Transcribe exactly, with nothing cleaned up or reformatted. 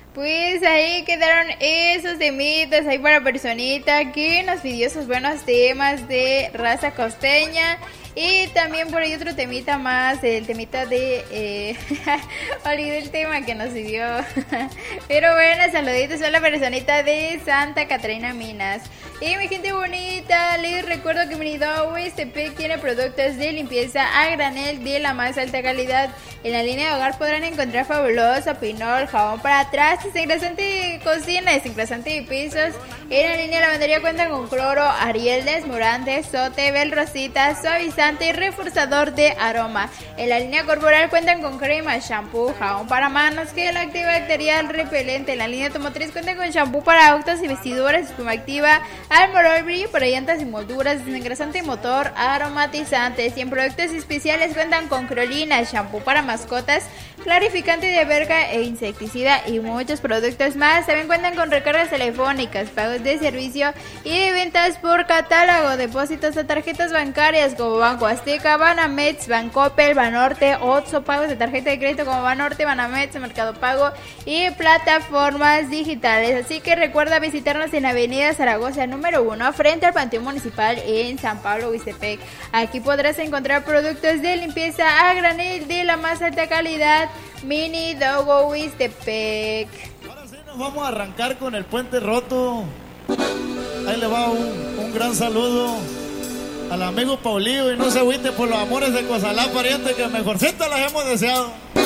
Pues ahí quedaron esos temitas ahí para personita que nos pidió sus buenos temas de raza costeña. Y también por ahí otro temita más, el temita de... Eh, olvidé el tema que nos pidió. Pero bueno, saluditos a la personita de Santa Catarina Minas. Y mi gente bonita, les recuerdo que Minido Huastepec tiene productos de limpieza a granel de la más alta calidad. En la línea de hogar podrán encontrar fabuloso pinol, jabón para trastes, desengrasante de cocina, desengrasante de pisos. En la línea de lavandería cuentan con cloro, Ariel, desmurante, sote, bel rosita, suavizante y reforzador de aroma. En la línea corporal cuentan con crema, shampoo, jabón para manos, gel antibacterial, repelente. En la línea automotriz cuentan con shampoo para autos y vestiduras, espuma activa, Almorol, brillo para llantas y molduras, desengrasante motor, aromatizantes. Y en productos especiales cuentan con creolina, shampoo para mascotas, clarificante de verga e insecticida y muchos productos más. También cuentan con recargas telefónicas, pagos de servicio y de ventas por catálogo, depósitos de tarjetas bancarias como Banco Azteca, Banamex, Bancoppel, Banorte, Otso, pagos de tarjeta de crédito como Banorte, Banamex, Mercado Pago y plataformas digitales. Así que recuerda visitarnos en Avenida Zaragoza número uno, frente al Panteón Municipal en San Pablo, Huastepec. Aquí podrás encontrar productos de limpieza a granel de la más alta calidad. Minido Huastepec. Ahora sí nos vamos a arrancar con el puente roto. Ahí le va un, un gran saludo al amigo Paulillo, y no se agüite por los amores de Cozalá, pariente, que mejorcito las hemos deseado.